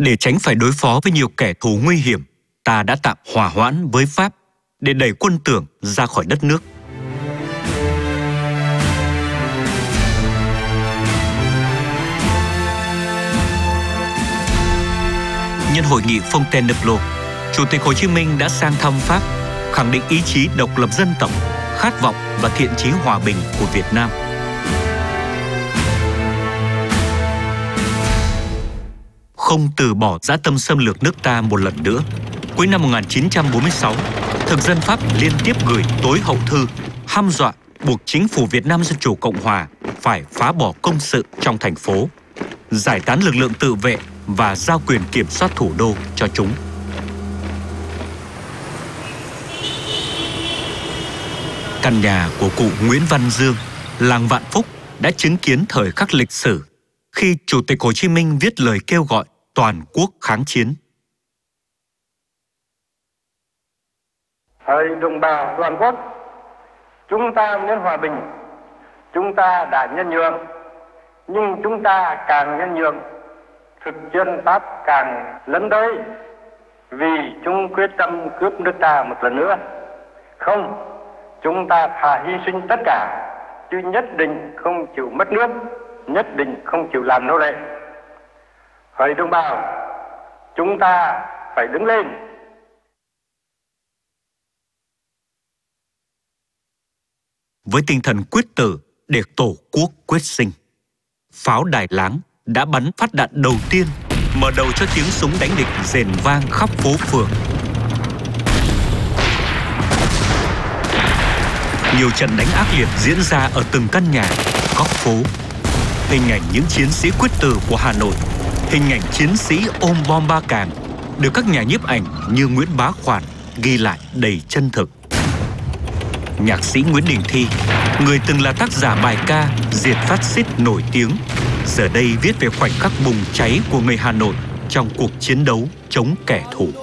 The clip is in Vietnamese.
Để tránh phải đối phó với nhiều kẻ thù nguy hiểm, ta đã tạm hòa hoãn với Pháp để đẩy quân Tưởng ra khỏi đất nước. Nhân hội nghị Fontainebleau, Chủ tịch Hồ Chí Minh đã sang thăm Pháp, khẳng định ý chí độc lập dân tộc, khát vọng và thiện chí hòa bình của Việt Nam. Không từ bỏ dã tâm xâm lược nước ta một lần nữa, cuối năm 1946, thực dân Pháp liên tiếp gửi tối hậu thư, hăm dọa buộc chính phủ Việt Nam Dân Chủ Cộng Hòa phải phá bỏ công sự trong thành phố, giải tán lực lượng tự vệ và giao quyền kiểm soát thủ đô cho chúng. Căn nhà của cụ Nguyễn Văn Dương, làng Vạn Phúc đã chứng kiến thời khắc lịch sử khi Chủ tịch Hồ Chí Minh viết lời kêu gọi toàn quốc kháng chiến. Hỡi đồng bào toàn quốc, chúng ta muốn hòa bình, chúng ta đã nhân nhượng, nhưng chúng ta càng nhân nhượng, thực dân Pháp càng lấn tới, vì chúng quyết tâm cướp nước ta một lần nữa. Không, chúng ta thà hy sinh tất cả, chứ nhất định không chịu mất nước, nhất định không chịu làm nô lệ. Hỡi đồng bào, chúng ta phải đứng lên. Với tinh thần quyết tử để Tổ quốc quyết sinh, pháo Đài Láng đã bắn phát đạn đầu tiên, mở đầu cho tiếng súng đánh địch rền vang khắp phố phường. Nhiều trận đánh ác liệt diễn ra ở từng căn nhà, góc phố. Hình ảnh những chiến sĩ quyết tử của Hà Nội, hình ảnh chiến sĩ ôm bom Ba Càng được các nhà nhiếp ảnh như Nguyễn Bá Khoản ghi lại đầy chân thực. Nhạc sĩ Nguyễn Đình Thi, người từng là tác giả bài ca Diệt Phát Xít nổi tiếng, giờ đây viết về khoảnh khắc bùng cháy của người Hà Nội trong cuộc chiến đấu chống kẻ thù.